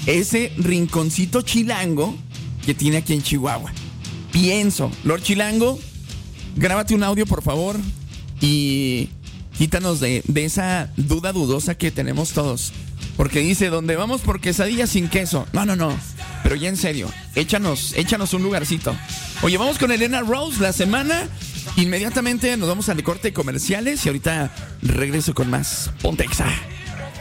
ese rinconcito chilango que tiene aquí en Chihuahua. Pienso, Lord Chilango, grábate un audio, por favor, y quítanos de esa duda dudosa que tenemos todos. Porque dice, ¿dónde vamos por quesadillas sin queso? No. Pero ya en serio, échanos un lugarcito. Oye, vamos con Elena Rose, la semana. Inmediatamente nos vamos al corte de comerciales y ahorita regreso con más. Ponte Exa.